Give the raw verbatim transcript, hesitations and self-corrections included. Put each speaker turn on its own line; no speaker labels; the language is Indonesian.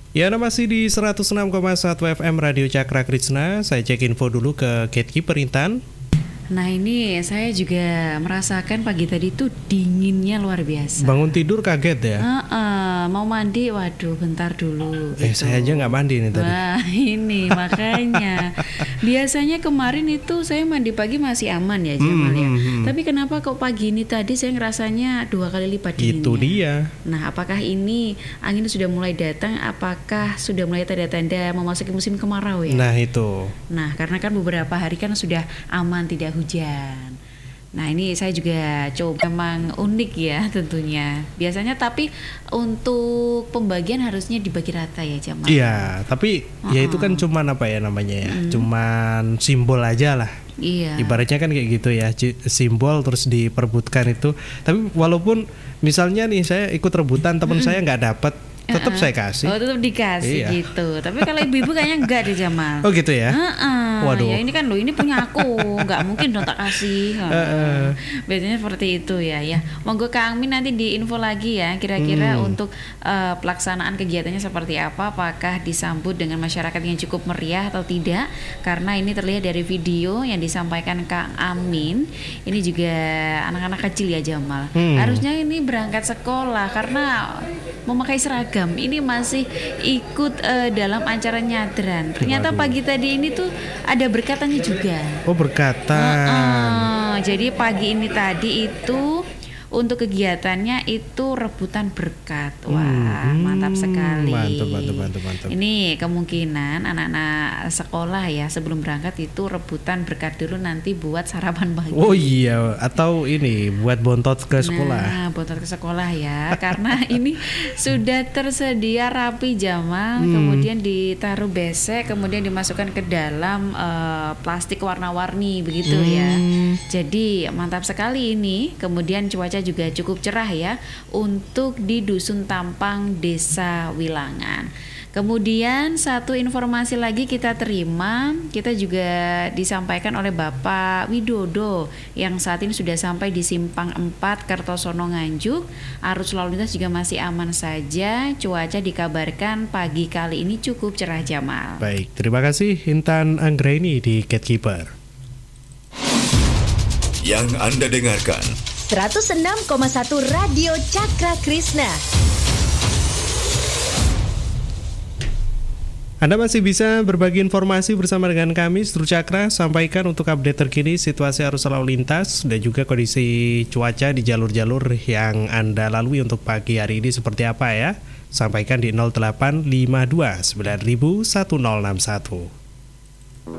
Ya, Anda masih di seratus enam koma satu F M Radio Cakra Krishna. Saya cek info dulu ke Gatekeeper Intan.
Nah, ini saya juga merasakan pagi tadi tuh dinginnya luar biasa.
Bangun tidur kaget ya?
Uh-uh, mau mandi, waduh bentar dulu
Eh gitu. Saya aja gak mandi nih tadi.
Wah ini makanya biasanya kemarin itu saya mandi pagi masih aman ya Jamal hmm, ya hmm. Tapi kenapa kok pagi ini tadi saya ngerasanya dua kali lipat dinginnya.
Itu dia.
Nah, apakah ini angin sudah mulai datang? Apakah sudah mulai tanda-tanda memasuki musim kemarau ya?
Nah itu.
Nah, karena kan beberapa hari kan sudah aman, tidak hujan. Nah, ini saya juga coba, memang unik ya tentunya. Biasanya tapi untuk pembagian harusnya dibagi rata ya Jamal.
Iya, tapi uh-uh. ya itu kan cuman apa ya namanya ya, hmm. cuman simbol aja lah.
Iya.
Ibaratnya kan kayak gitu ya, simbol terus diperbutkan itu. Tapi walaupun misalnya nih saya ikut rebutan, teman hmm. saya nggak dapet, tetap uh-uh. saya kasih.
Oh, tetap dikasih iya. gitu. Tapi kalau ibu-ibu kayaknya enggak deh Jamal.
Oh gitu ya.
Uh-uh.
Waduh.
Ya ini kan lo ini punya aku, nggak mungkin dong tak kasih. Uh-uh. Biasanya seperti itu ya. Ya, monggo Kang Amin nanti diinfo lagi ya. Kira-kira hmm. untuk uh, pelaksanaan kegiatannya seperti apa? Apakah disambut dengan masyarakat yang cukup meriah atau tidak? Karena ini terlihat dari video yang disampaikan Kang Amin. Ini juga anak-anak kecil ya Jamal. Hmm. Harusnya ini berangkat sekolah karena memakai seragam. Ini masih ikut uh, dalam acara nyadran. Ternyata Waduh. pagi tadi ini tuh ada berkatannya juga.
Oh, berkatan.
Uh, uh, jadi pagi ini tadi itu untuk kegiatannya itu rebutan berkat. Wah, hmm, mantap sekali.
Mantap, mantap, mantap, mantap.
Ini kemungkinan anak-anak sekolah ya sebelum berangkat itu rebutan berkat dulu nanti buat sarapan pagi.
Oh iya, atau ini buat bontot ke sekolah.
Nah, bontot ke sekolah ya. Karena ini sudah tersedia rapi Jamal, hmm. kemudian ditaruh besek, kemudian dimasukkan ke dalam uh, plastik warna-warni begitu hmm. ya. Jadi mantap sekali ini. Kemudian cuaca juga cukup cerah ya untuk di Dusun Tampang, Desa Wilangan. Kemudian satu informasi lagi kita terima, kita juga disampaikan oleh Bapak Widodo yang saat ini sudah sampai di Simpang empat Kertosono Nganjuk. Arus lalu lintas juga masih aman saja. Cuaca dikabarkan pagi kali ini cukup cerah Jamal.
Baik, terima kasih Intan Anggraini di Gatekeeper.
Yang Anda dengarkan
seratus enam koma satu Radio Cakra Krishna.
Anda masih bisa berbagi informasi bersama dengan kami Stru Cakra. Sampaikan untuk update terkini situasi arus lalu lintas dan juga kondisi cuaca di jalur-jalur yang Anda lalui untuk pagi hari ini seperti apa ya. Sampaikan di nol delapan lima dua sembilan nol nol satu nol enam satu.